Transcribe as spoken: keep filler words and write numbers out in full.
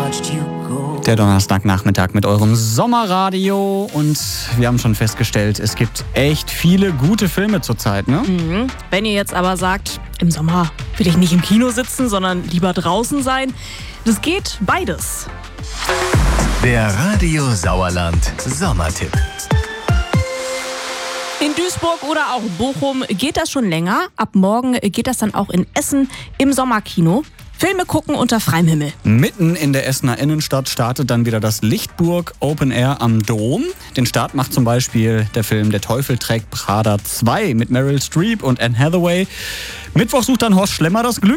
Der Donnerstagnachmittag mit eurem Sommerradio und wir haben schon festgestellt, es gibt echt viele gute Filme zurzeit, ne? Mhm. Wenn ihr jetzt aber sagt, im Sommer will ich nicht im Kino sitzen, sondern lieber draußen sein, das geht beides. Der Radio Sauerland Sommertipp. In Duisburg oder auch Bochum geht das schon länger. Ab morgen geht das dann auch in Essen im Sommerkino. Filme gucken unter freiem Himmel. Mitten in der Essener Innenstadt startet dann wieder das Lichtburg Open Air am Dom. Den Start macht zum Beispiel der Film Der Teufel trägt Prada zwei mit Meryl Streep und Anne Hathaway. Mittwoch sucht dann Horst Schlemmer das Glück.